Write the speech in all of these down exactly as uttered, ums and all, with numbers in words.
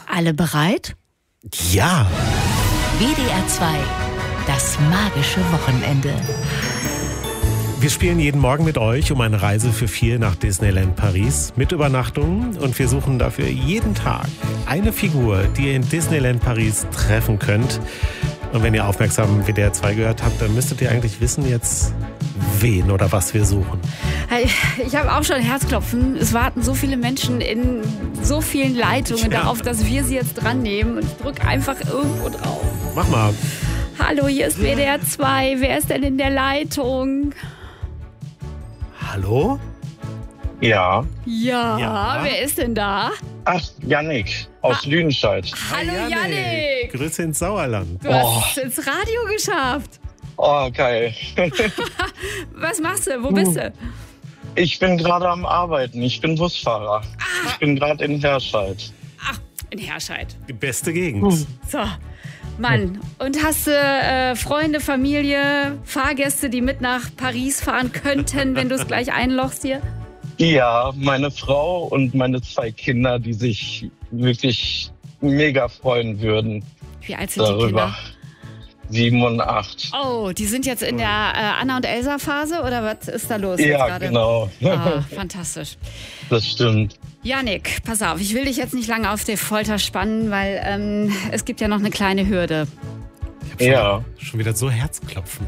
Alle bereit? Ja. W D R zwei, das magische Wochenende. Wir spielen jeden Morgen mit euch um eine Reise für vier nach Disneyland Paris mit Übernachtungen und wir suchen dafür jeden Tag eine Figur, die ihr in Disneyland Paris treffen könnt. Und wenn ihr aufmerksam W D R zwei gehört habt, dann müsstet ihr eigentlich wissen jetzt, wen oder was wir suchen. Ich habe auch schon Herzklopfen. Es warten so viele Menschen in so vielen Leitungen Ja. darauf, dass wir sie jetzt dran nehmen. Und ich drücke einfach irgendwo drauf. Mach mal. Hallo, hier ist W D R zwei. Wer ist denn in der Leitung? Hallo? Ja. Ja, Ja. wer ist denn da? Ach, Yannick aus Lüdenscheid. Hallo Hi, Yannick. Grüße ins Sauerland. Du hast es ins Radio geschafft. Oh, geil. Was machst du? Wo bist du? Ich bin gerade am Arbeiten. Ich bin Busfahrer. Ich bin gerade in Herscheid. Ach, in Herscheid. Die beste Gegend. So, Mann. Und hast du äh, Freunde, Familie, Fahrgäste, die mit nach Paris fahren könnten, wenn du es gleich einlochst hier? Ja, meine Frau und meine zwei Kinder, die sich wirklich mega freuen würden Wie alt sind die darüber. Kinder? Sieben und acht. Oh, die sind jetzt in der äh, Anna und Elsa Phase oder was ist da los jetzt Ja, gerade? genau. Ah, fantastisch. Das stimmt. Yannick, pass auf, ich will dich jetzt nicht lange auf die Folter spannen, weil ähm, es gibt ja noch eine kleine Hürde. Ja. Schon wieder so Herzklopfen.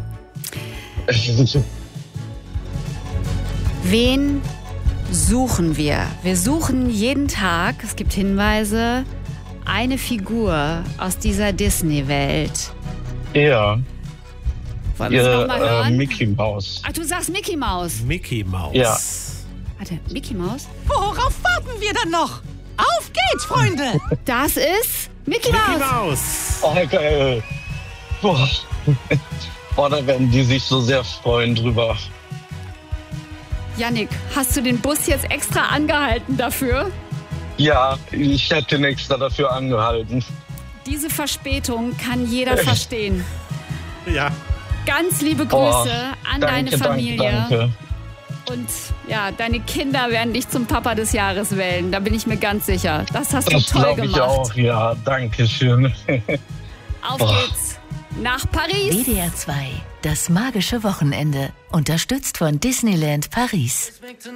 Wen suchen wir? Wir suchen jeden Tag, es gibt Hinweise, eine Figur aus dieser Disney-Welt. Ja. Wollen wir sie Ihr noch mal äh, hören? Mickey Maus. Ach, du sagst Mickey Maus. Mickey Maus. Ja. Warte, Mickey Maus? Worauf warten wir dann noch? Auf geht's, Freunde! Das ist Mickey, Mickey Maus. Maus. Oh, geil. Boah. Boah, da werden die sich so sehr freuen drüber. Yannick, hast du den Bus jetzt extra angehalten dafür? Ja, ich hätte den extra dafür angehalten. Diese Verspätung kann jeder verstehen. Ja. Ganz liebe Grüße Oh, an danke, deine Familie. Danke, danke. Und ja, deine Kinder werden dich zum Papa des Jahres wählen. Da bin ich mir ganz sicher. Das hast Das du toll glaube ich gemacht. auch, ja. Danke schön. Auf Boah. geht's nach Paris. W D R zwei, das magische Wochenende. Unterstützt von Disneyland Paris.